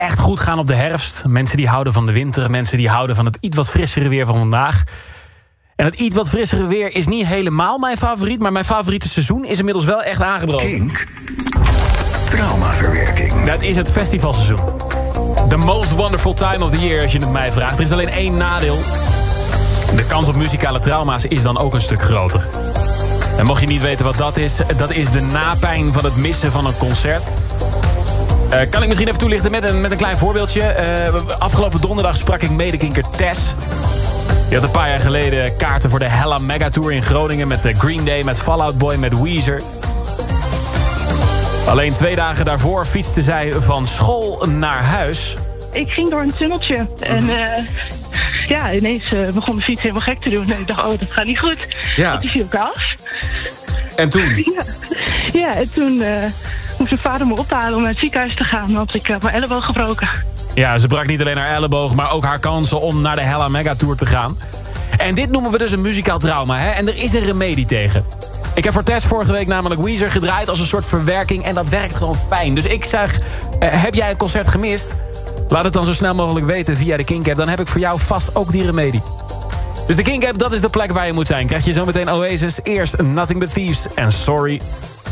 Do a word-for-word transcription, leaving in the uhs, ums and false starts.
echt goed gaan op de herfst. Mensen die houden van de winter. Mensen die houden van het iets wat frissere weer van vandaag. En het iets wat frissere weer is niet helemaal mijn favoriet. Maar mijn favoriete seizoen is inmiddels wel echt aangebroken. Kink. Traumaverwerking. Dat is het festivalseizoen. The most wonderful time of the year, als je het mij vraagt. Er is alleen één nadeel. De kans op muzikale trauma's is dan ook een stuk groter. En mocht je niet weten wat dat is, dat is de napijn van het missen van een concert. Uh, kan ik misschien even toelichten met een, met een klein voorbeeldje. Uh, afgelopen donderdag sprak ik medekinker Tess. Die had een paar jaar geleden kaarten voor de Hella Mega Tour in Groningen... met Green Day, met Fall Out Boy, met Weezer. Alleen twee dagen daarvoor fietste zij van school naar huis. Ik ging door een tunneltje en uh, ja, ineens uh, begon de fiets helemaal gek te doen. En ik dacht, oh, dat gaat niet goed. Ja. Dat is viel ik af. En toen? Ja, ja en toen uh, moest mijn vader me ophalen om naar het ziekenhuis te gaan. Want ik had uh, mijn elleboog gebroken. Ja, ze brak niet alleen haar elleboog, maar ook haar kansen om naar de Hella Mega Tour te gaan. En dit noemen we dus een muzikaal trauma, hè? En er is een remedie tegen. Ik heb voor Tess vorige week namelijk Weezer gedraaid als een soort verwerking. En dat werkt gewoon fijn. Dus ik zeg, uh, heb jij een concert gemist? Laat het dan zo snel mogelijk weten via de Kink-app. Dan heb ik voor jou vast ook die remedie. Dus de Kink-app, dat is de plek waar je moet zijn. Krijg je zometeen Oasis, eerst Nothing But Thieves en Sorry.